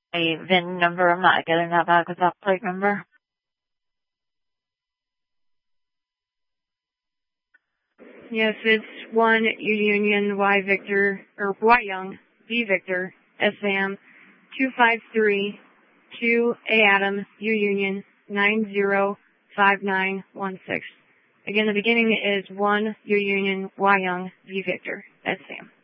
a VIN number. I'm not getting that back with that plate number. Yes, it's 1 U Union Y Victor, or Y Young, V Victor, S Sam, 253 2 A Adam, U Union, 905916. Again, the beginning is 1 U Union Y Young, V Victor, S Sam.